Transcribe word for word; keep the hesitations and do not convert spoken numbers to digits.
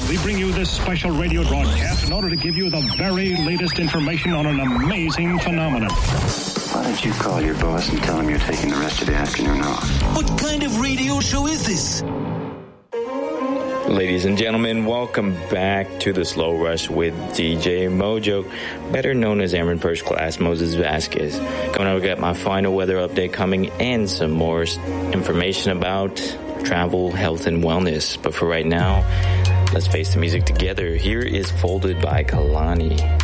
We bring you this special radio broadcast in order to give you the very latest information on an amazing phenomenon. Why don't you call your boss and tell him you're taking the rest of the afternoon off? What kind of radio show is this? Ladies and gentlemen, welcome back to the Slow Rush with D J Mojo, better known as Airman First Class Moses Vasquez. Coming up, we got my final weather update coming and some more information about travel, health, and wellness. But for right now, let's face the music together. Here is Folded by Kalani.